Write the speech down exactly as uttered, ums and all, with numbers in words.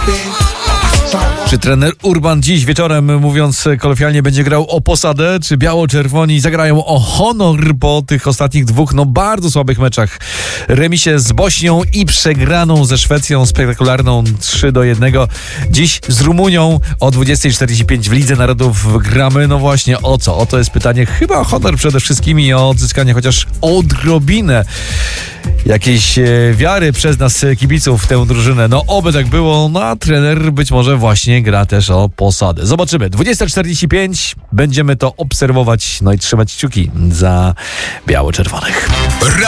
Czy trener Urban dziś wieczorem, mówiąc kolokwialnie, będzie grał o posadę? Czy biało-czerwoni zagrają o honor po tych ostatnich dwóch, no bardzo słabych meczach? Remisie z Bośnią i przegraną ze Szwecją spektakularną trzy do jednego. Dziś z Rumunią o dwudziesta czterdzieści pięć w Lidze Narodów gramy. No właśnie o co? Oto jest pytanie. Chyba o honor przede wszystkim i o odzyskanie chociaż odrobinę jakiejś wiary przez nas kibiców w tę drużynę. No oby tak było, no a trener być może właśnie gra też o posadę. Zobaczymy. dwudziesta czterdzieści pięć. Będziemy to obserwować, no i trzymać kciuki za biało-czerwonych.